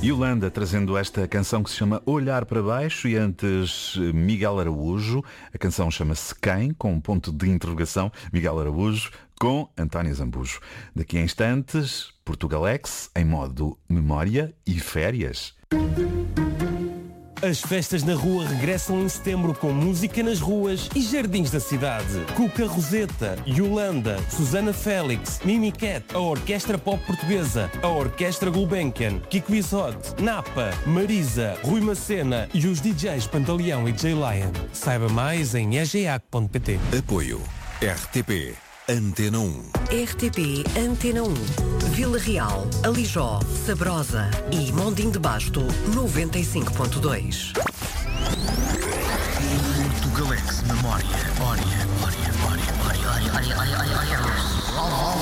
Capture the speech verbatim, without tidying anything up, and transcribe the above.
Yolanda trazendo esta canção que se chama Olhar para Baixo e antes Miguel Araújo. A canção chama-se Quem, com um ponto de interrogação. Miguel Araújo com António Zambujo. Daqui a instantes, Portugalex em modo memória e férias. As festas na rua regressam em setembro com música nas ruas e jardins da cidade. Cuca Roseta, Yolanda, Susana Félix, Mimi Cat, a Orquestra Pop Portuguesa, a Orquestra Gulbenkian, Kiko Isote, Napa, Marisa, Rui Macena e os D Js Pantaleão e J Lion. Saiba mais em e g a c ponto p t. Apoio R T P Antena um. R T P Antena um. Vila Real, Alijó, Sabrosa e Mondim de Basto noventa e cinco ponto dois. Portugalex Memória. Memória, memória, memória, memória, memória, memória, memória.